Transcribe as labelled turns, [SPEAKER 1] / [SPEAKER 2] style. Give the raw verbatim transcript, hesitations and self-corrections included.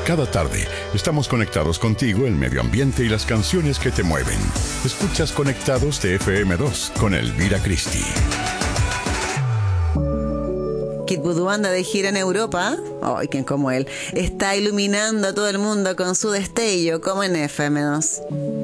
[SPEAKER 1] Cada tarde estamos conectados contigo, el medio ambiente y las canciones que te mueven. Escuchas Conectados de F M dos con Elvira Christie.
[SPEAKER 2] Kid Voodoo anda de gira en Europa. Ay, quien como él está iluminando a todo el mundo con su destello, como en F M dos.